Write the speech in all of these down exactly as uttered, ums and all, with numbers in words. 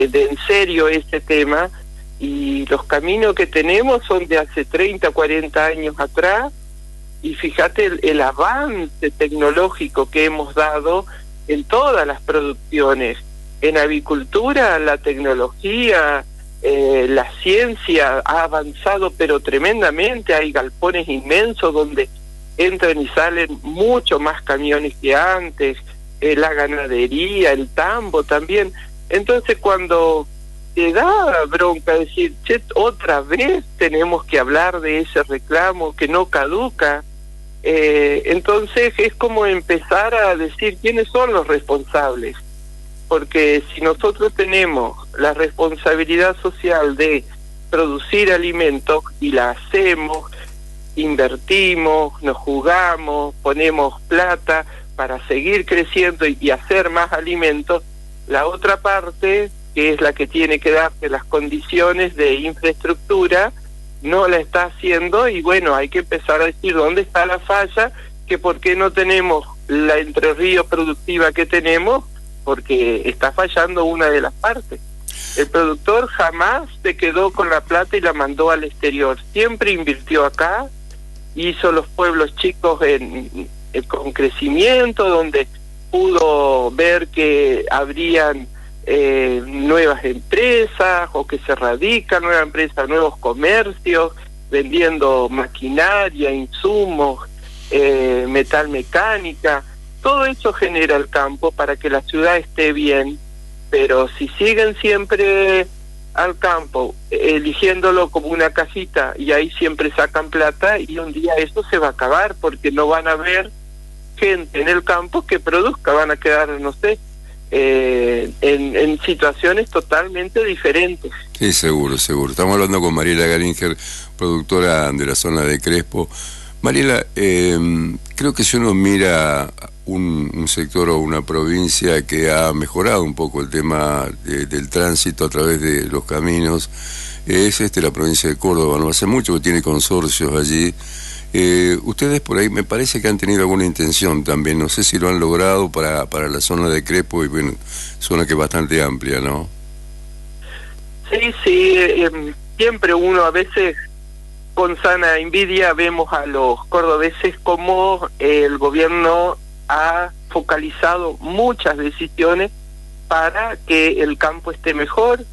de en serio ese tema, y los caminos que tenemos son de hace treinta, cuarenta años atrás, y fíjate el, el avance tecnológico que hemos dado en todas las producciones. En avicultura, la tecnología, eh, la ciencia ha avanzado pero tremendamente. Hay galpones inmensos donde entran y salen mucho más camiones que antes, eh, la ganadería, el tambo también. Entonces cuando te da bronca decir, che, otra vez tenemos que hablar de ese reclamo que no caduca, eh, entonces es como empezar a decir quiénes son los responsables, porque si nosotros tenemos la responsabilidad social de producir alimentos y la hacemos, invertimos, nos jugamos, ponemos plata para seguir creciendo y, y hacer más alimentos, la otra parte, que es la que tiene que darse las condiciones de infraestructura, no la está haciendo, y bueno, hay que empezar a decir dónde está la falla, que por qué no tenemos la Entre Ríos productiva que tenemos, porque está fallando una de las partes. El productor jamás se quedó con la plata y la mandó al exterior, siempre invirtió acá, hizo los pueblos chicos en, en, con crecimiento, donde pudo ver que habrían eh, nuevas empresas o que se radican nuevas empresas, nuevos comercios, vendiendo maquinaria, insumos, eh, metal mecánica. Todo eso genera el campo para que la ciudad esté bien, pero si siguen siempre al campo, eligiéndolo como una cajita, y ahí siempre sacan plata, y un día eso se va a acabar, porque no van a ver gente en el campo que produzca, van a quedar, no sé, eh, en, en situaciones totalmente diferentes. Sí, seguro, seguro. Estamos hablando con Mariela Garinger, productora de la zona de Crespo. Mariela, eh, creo que si uno mira un, un sector o una provincia que ha mejorado un poco el tema de, del tránsito a través de los caminos, es este la provincia de Córdoba. No hace mucho que tiene consorcios allí. Eh, ustedes por ahí me parece que han tenido alguna intención también, no sé si lo han logrado para, para la zona de Crespo, y bueno, zona que es bastante amplia, ¿no? Sí, sí, eh, siempre uno a veces con sana envidia vemos a los cordobeses como el gobierno ha focalizado muchas decisiones para que el campo esté mejor.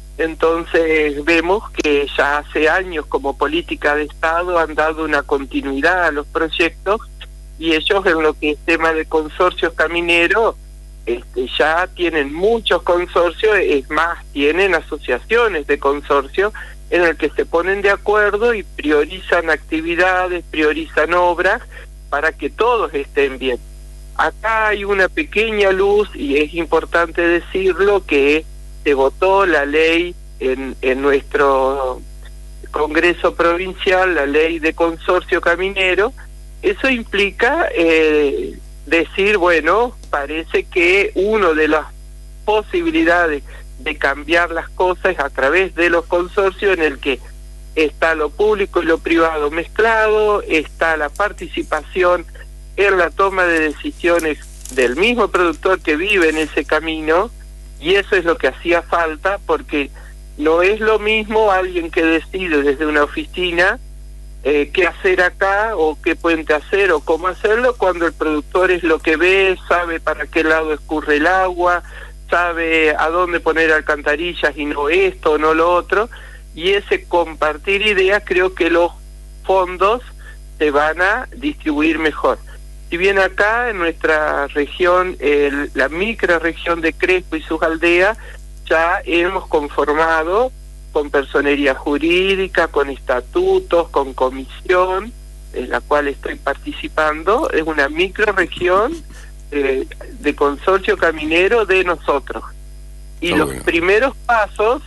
Entonces vemos que ya hace años como política de Estado han dado una continuidad a los proyectos, y ellos en lo que es tema de consorcios camineros este, ya tienen muchos consorcios, es más, tienen asociaciones de consorcios en el que se ponen de acuerdo y priorizan actividades, priorizan obras para que todos estén bien. Acá hay una pequeña luz, y es importante decirlo, que se votó la ley en, en nuestro Congreso Provincial, la ley de consorcio caminero. Eso implica eh, decir, bueno, parece que una de las posibilidades de cambiar las cosas es a través de los consorcios, en el que está lo público y lo privado mezclado, está la participación en la toma de decisiones del mismo productor que vive en ese camino. Y eso es lo que hacía falta, porque no es lo mismo alguien que decide desde una oficina eh, qué hacer acá, o qué puente hacer, o cómo hacerlo, cuando el productor es lo que ve, sabe para qué lado escurre el agua, sabe a dónde poner alcantarillas y no esto o no lo otro. Y ese compartir ideas, creo que los fondos se van a distribuir mejor. Si bien acá en nuestra región, el, la microrregión de Crespo y sus aldeas, ya hemos conformado con personería jurídica, con estatutos, con comisión, en la cual estoy participando. Es una microrregión eh, de consorcio caminero de nosotros. Y oh, los bueno. primeros pasos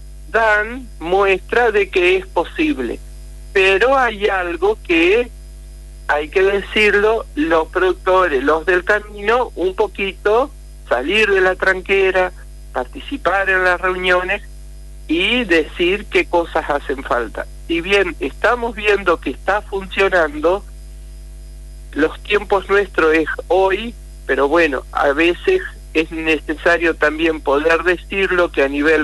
dan muestra de que es posible. Pero hay algo que hay que decirlo, los productores, los del camino, un poquito salir de la tranquera, participar en las reuniones y decir qué cosas hacen falta. Si bien estamos viendo que está funcionando, los tiempos nuestros es hoy, pero bueno, a veces es necesario también poder decirlo que a nivel